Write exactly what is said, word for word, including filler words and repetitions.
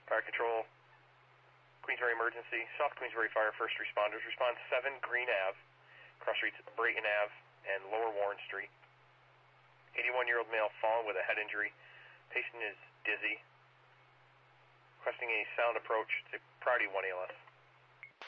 Fire Control, Queensbury Emergency, South Queensbury Fire First Responders. Respond seven Green Ave, cross streets Brayton Ave and Lower Warren Street. eighty-one-year-old male fallen with a head injury. Patient is dizzy. Requesting a sound approach to Priority one A L S.